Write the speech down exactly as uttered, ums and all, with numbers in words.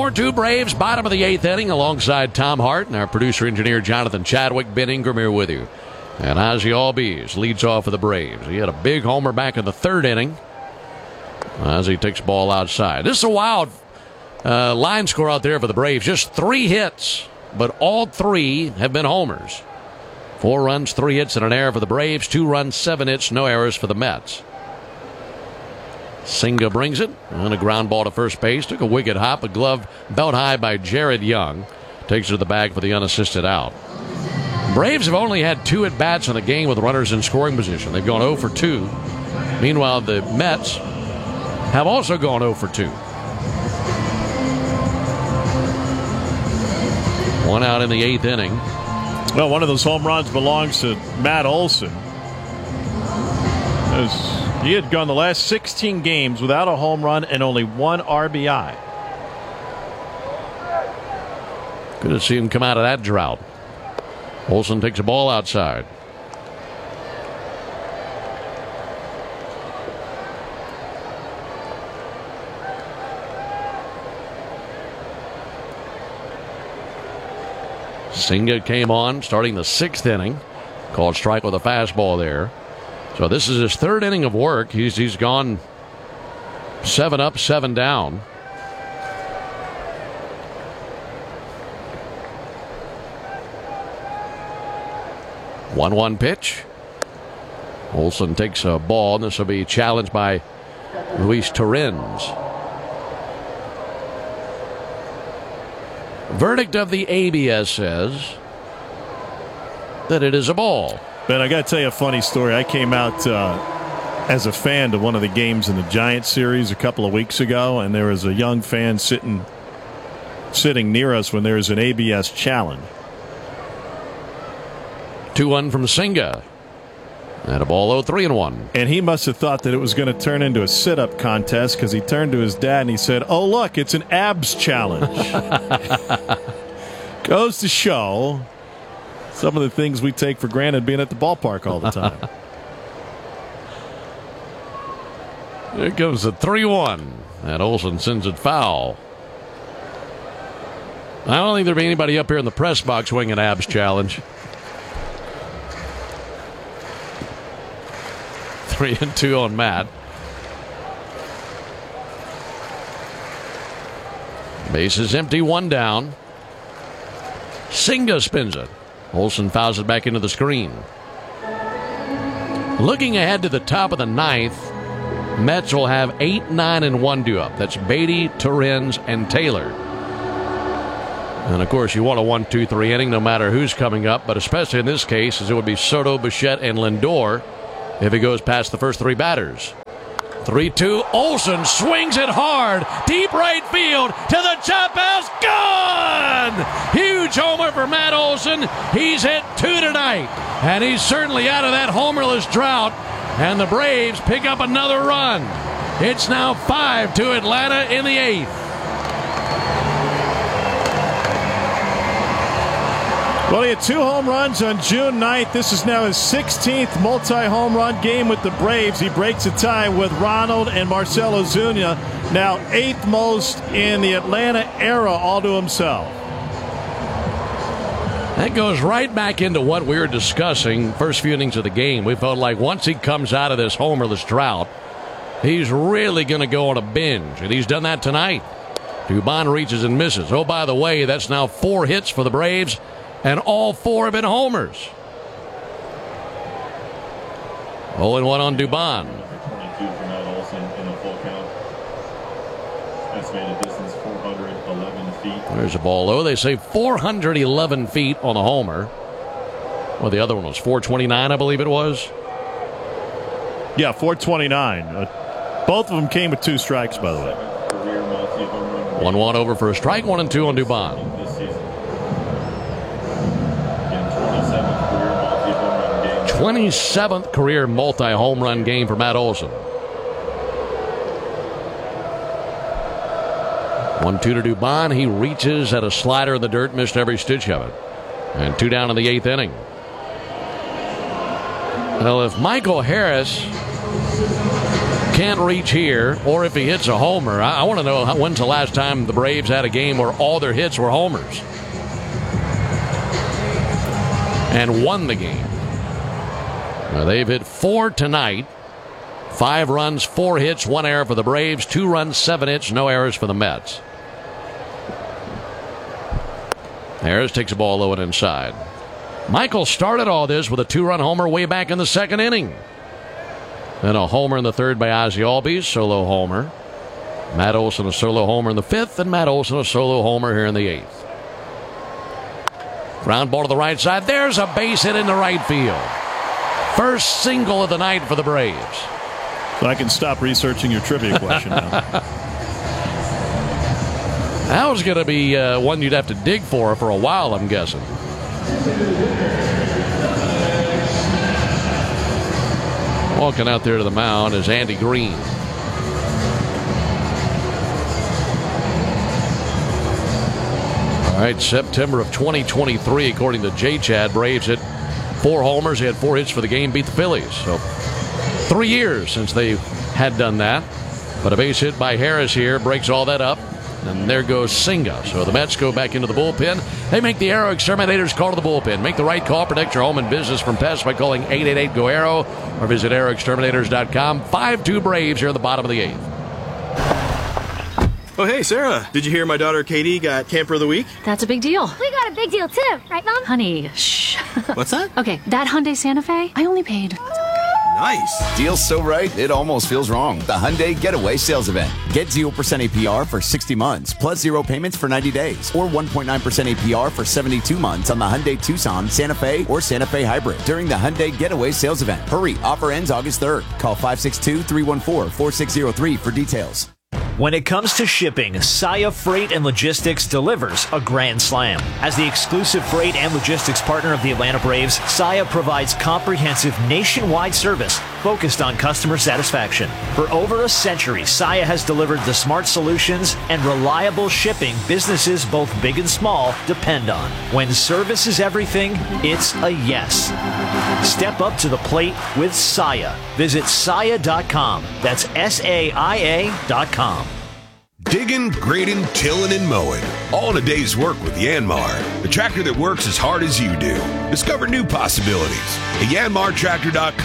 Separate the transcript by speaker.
Speaker 1: four two Braves, bottom of the eighth inning, alongside Tom Hart and our producer-engineer Jonathan Chadwick. Ben Ingram here with you. And Ozzie Albies leads off for the Braves. He had a big homer back in the third inning as he takes ball outside. This is a wild uh, line score out there for the Braves. Just three hits, but all three have been homers. Four runs, three hits, and an error for the Braves. Two runs, seven hits, no errors for the Mets. Senga brings it, and a ground ball to first base. Took a wicked hop, a glove belt high by Jared Young. Takes it to the bag for the unassisted out. Braves have only had two at-bats in the game with runners in scoring position. They've gone oh for two. Meanwhile, the Mets have also gone oh for two. One out in the eighth inning.
Speaker 2: Well, one of those home runs belongs to Matt Olson. As he had gone the last sixteen games without a home run and only one R B I.
Speaker 1: Good to see him come out of that drought. Olson takes a ball outside. Senga came on starting the sixth inning. Called strike with a fastball there. So this is his third inning of work. He's he's gone seven up, seven down. one one pitch. Olson takes a ball, and this will be challenged by Luis Torrens. Verdict of the A B S says that it is a ball.
Speaker 2: Ben, I got to tell you a funny story. I came out uh, as a fan to one of the games in the Giants series a couple of weeks ago, and there was a young fan sitting sitting near us when there was an A B S challenge.
Speaker 1: two one from Senga. And a ball oh three and one.
Speaker 2: And he must have thought that it was going to turn into a sit-up contest because he turned to his dad and he said, "Oh, look, it's an abs challenge." Goes to show some of the things we take for granted being at the ballpark all the time.
Speaker 1: Here comes the three one. And Olson sends it foul. I don't think there'll be anybody up here in the press box winging an abs challenge. Three and two on Matt. Base is empty, one down. Senga spins it. Olson fouls it back into the screen. Looking ahead to the top of the ninth, Mets will have eight, nine, and one due up. That's Beatty, Torrens, and Taylor. And of course, you want a one two three inning no matter who's coming up, but especially in this case, as it would be Soto, Bichette, and Lindor if he goes past the first three batters. three two. Olson swings it hard. Deep right field to the chop house. Gone! Huge homer for Matt Olson. He's hit two tonight. And he's certainly out of that homerless drought. And the Braves pick up another run. It's now five to Atlanta in the eighth.
Speaker 2: Well, he had two home runs on June ninth. This is now his sixteenth multi-home run game with the Braves. He breaks a tie with Ronald and Marcell Ozuna. Now eighth most in the Atlanta era, all to himself.
Speaker 1: That goes right back into what we were discussing first few innings of the game. We felt like once he comes out of this homerless drought, he's really going to go on a binge, and he's done that tonight. Dubon reaches and misses. Oh, by the way, that's now four hits for the Braves, and all four have been homers. oh and one on Dubon.
Speaker 3: twenty-two for Matt Olson in a full count. Estimated distance four hundred eleven feet.
Speaker 1: There's a ball low. They say four hundred eleven feet on the homer. Well, the other one was four twenty-nine, I believe it was.
Speaker 2: Yeah, four twenty-nine. Uh, both of them came with two strikes, by the way.
Speaker 1: one one over for a strike, one and two on Dubon. twenty-seventh career multi-home run game for Matt Olson. one two to Dubon. He reaches at a slider in the dirt, missed every stitch of it. And two down in the eighth inning. Well, if Michael Harris can't reach here, or if he hits a homer. I, I want to know how, when's the last time the Braves had a game where all their hits were homers and won the game. Now, they've hit four tonight. Five runs, four hits, one error for the Braves. Two runs, seven hits, no errors for the Mets. Harris takes a ball low and inside. Michael started all this with a two-run homer way back in the second inning. Then a homer in the third by Ozzie Albies, solo homer. Matt Olson a solo homer in the fifth, and Matt Olson a solo homer here in the eighth. Ground ball to the right side. There's a base hit in the right field. First single of the night for the Braves.
Speaker 2: So I can stop researching your trivia question now.
Speaker 1: That was going to be uh, one you'd have to dig for for a while, I'm guessing. Walking out there to the mound is Andy Green. All right, September of twenty twenty-three, according to J Chad, Braves hit four homers. They had four hits for the game, beat the Phillies. So three years since they had done that. But a base hit by Harris here breaks all that up. And there goes Singa. So the Mets go back into the bullpen. They make the Aero Exterminators call to the bullpen. Make the right call. Protect your home and business from pests by calling eight eight eight, G O, A R O or visit aero exterminators dot com. five two Braves here at the bottom of the eighth.
Speaker 4: Oh, hey, Sarah. Did you hear my daughter Katie got Camper of the Week?
Speaker 5: That's a big deal.
Speaker 6: We got a big deal, too. Right, Mom?
Speaker 5: Honey, shh.
Speaker 4: What's that?
Speaker 5: Okay, that Hyundai Santa Fe, I only paid...
Speaker 4: Nice.
Speaker 7: Deal's so right, it almost feels wrong. The Hyundai Getaway Sales Event. Get zero percent A P R for sixty months, plus zero payments for ninety days, or one point nine percent A P R for seventy-two months on the Hyundai Tucson, Santa Fe, or Santa Fe Hybrid during the Hyundai Getaway Sales Event. Hurry, offer ends August third. Call five six two, three one four, four six zero three for details.
Speaker 8: When it comes to shipping, Saia Freight and Logistics delivers a grand slam. As the exclusive freight and logistics partner of the Atlanta Braves, Saia provides comprehensive nationwide service focused on customer satisfaction. For over a century, Saia has delivered the smart solutions and reliable shipping businesses both big and small depend on. When service is everything, it's a yes. Step up to the plate with Saia. Visit saia dot com. That's S A I A dot com.
Speaker 9: Digging, grading, tilling, and mowing. All in a day's work with Yanmar, the tractor that works as hard as you do. Discover new possibilities at yanmar tractor dot com.